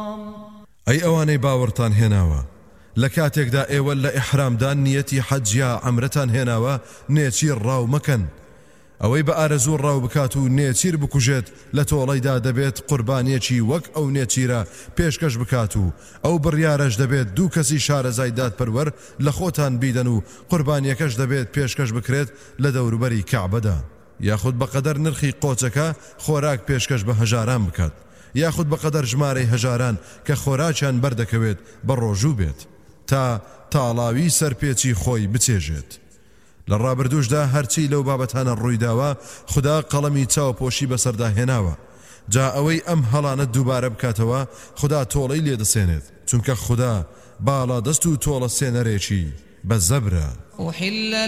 ئەی ئەوانەی باوەڕتان هێناوە لە کاتێکدا ئێوە لە ئیحرامدا نیەتی حەج یا عەمرەتان هێناوە نێچیر ڕاو مەکەن. ئەوەی بە ئارەزوو ڕاو بکات و نێچیر بکوژێت لە تۆڵەیدا دەبێت قوربانیەکی وەک ئەو نێچیرە پێشکەش بکات و ئەو بڕیارەش دەبێت دوو کەسی شارەزای دادپەروەر لە خۆتان بیدەن و قوربانیەکەش دەبێت پێشکەش بکرێت لە دەوروبەری کەعبەدا، یاخود بەقەدەر نرخی قۆچەکە خۆراک پێشکەش بە هەژاران بکات، یاخود بەقەدەر ژمارەی هەژاران کە خۆراکیان بەردەکەوێت بە ڕۆژوو بێت تا تاڵاوی سەرپێچی خۆی بچێژێت. لە ڕابردوشدا هەرچی لەو بابەتانە ڕوویداوە خوددا قەڵەمی چاوپۆشی بەسەردا هێناوە، جا ئەوەی ئەم هەڵانە دووبارە بکاتەوە خوددا تۆڵەی لێدەسێنێت، چونکە خوددا باڵا دەست و تۆڵە سێنەرێکی بە زەبرە.